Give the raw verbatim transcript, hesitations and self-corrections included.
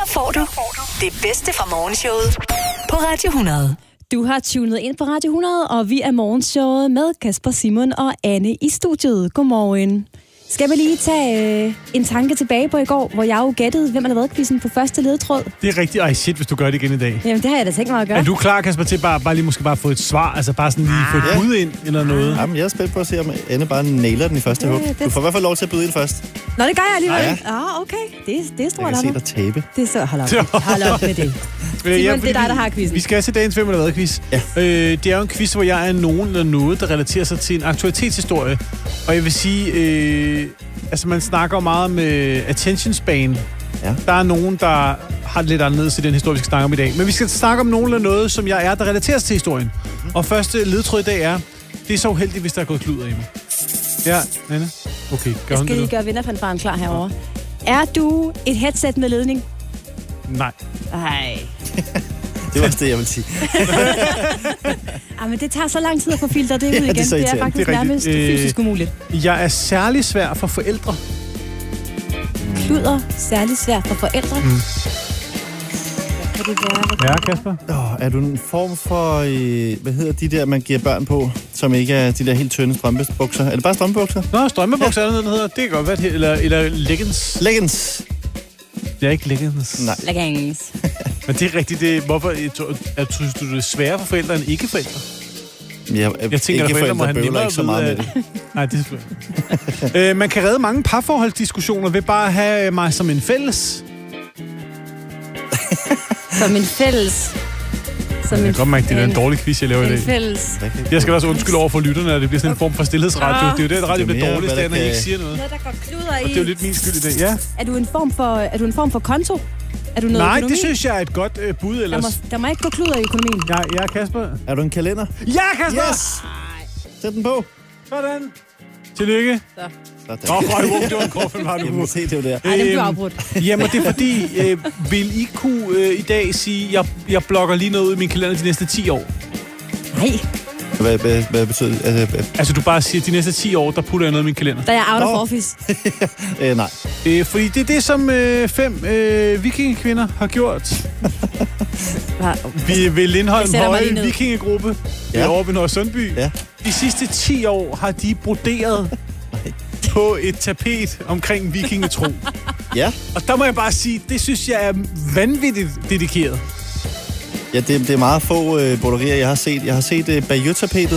får du det bedste fra morgenshowet på Radio hundrede. Du har tunet ind på Radio hundrede, og vi er morgenshowet med Kasper, Simon og Anne i studiet. Godmorgen. Skal vi lige tage øh, en tanke tilbage på i går, hvor jeg jo gættede, hvem man havde været quizzen på første ledetråd? Det er rigtigt. Ej shit, hvis du gør det igen i dag. Jamen, det har jeg da tænkt mig at gøre. Er du klar, Kasper, til bare, bare lige måske bare få et svar? Altså bare sådan lige få et Ja. bud ind eller noget? Jamen, jeg er spændt på at se, om Anne bare nailer den i første Ja, hug. det- Du får i hvert fald lov til at byde ind først. Nå, det gør jeg alligevel. Ja. Ah, okay. Det, det er stort Jeg af kan se dig. dig tabe. Det er så... Hold op. Hold op med det. Simon, Øh, ja, det er fordi dig, der har quizzen. Vi skal se dagens Hvem eller hvad-quiz. Ja. Øh, det er jo en quiz, hvor jeg er nogen eller noget, der relaterer sig til en aktualitetshistorie. Og jeg vil sige, øh, altså man snakker meget med attention span. Ja. Der er nogen, der har det lidt anderledes i den historie, vi skal snakke om i dag. Men vi skal snakke om nogen eller noget, som jeg er, der relateres til historien. Mm. Og første ledtråd i dag er, det er så uheldigt, hvis der er gået kluder i mig. Ja, Anne? Okay, gør Jeg hun skal lige det gøre vinderfanfaren klar herovre. Er du et headset med ledning? nu? Nej. Nej. Det var også det, jeg vil sige. Ah, men det tager så lang tid at få filtret det ud Ja, igen. det er så Det er irriterende. faktisk Det er nærmest rigtigt. Øh, fysisk umuligt. Jeg er særlig svær for forældre. Kluder, særligt svært for forældre. Mm. Hvad kan det være? Hvad kan Ja, det være? Kasper? Oh, er du en form for, øh, hvad hedder de der, man giver børn på, som ikke er de der helt tynde strømpebukser? Er det bare strømpebukser? Nå, strømmebukser, ja. Er der noget, der hedder. Det kan godt være, det- eller, eller leggings. Leggings. Det er ikke leggings. Nej. Leggings. Men det er rigtigt. Det, hvorfor er, synes du, det er sværere for forældre end ikke forældre? Jeg, Jeg tænker, at forældre må have nemmere ikke så meget med ved, det. Nej, det er selvfølgelig. øh, Man kan redde mange parforholdsdiskussioner ved bare at have mig som en fælles. Som en fælles... Som Jeg kan godt mærke, at det er en dårlig quiz, jeg laver i En dag. fælles... Jeg skal da også undskylde over for lytterne, at det bliver sådan en form for stillhedsradio. Ah. Det er jo det, at radio Det er bliver mere, dårligst, hvad der når I ikke kan- siger noget. Noget, der går kluder Og i. det er jo lidt min skyld i dag. Ja. Er du en form for, er du en form for konto? Er du noget Nej, økonomi? det synes jeg er et godt øh, bud Der ellers. må, der må ikke gå kluder i økonomien. Ja, ja, Kasper. Er du en kalender? Ja, Kasper! Yes! Sæt den på. Sådan. Tillykke. Sådan. Åh, oh, det var en kort, var du Jamen, se, det var der. Nej, den blev Øhm, afbrudt. Jamen, det er fordi, øh, vil I kunne øh, i dag sige, jeg, jeg blokker lige noget ud i min kalender de næste ti år? Nej, Hvad, hvad, hvad betyder det? Altså, øh, Altså, du bare siger, de næste ti år, der putter jeg noget i min kalender. der er jeg out of Nå. office. øh, nej. Øh, fordi det er det, som øh, fem øh, vikingekvinder har gjort. Vi ved Lindholm Jeg sætter mig lige Høje ned. Vikingegruppe ja. Ja. over ved Nørre Sundby. Ja. De sidste ti år har de broderet på et tapet omkring vikingetro. Ja, Og der må jeg bare sige, det synes jeg er vanvittigt dedikeret. ja det, det er meget få øh, broderier, jeg har set. Jeg har set øh, Bayeux-tapetet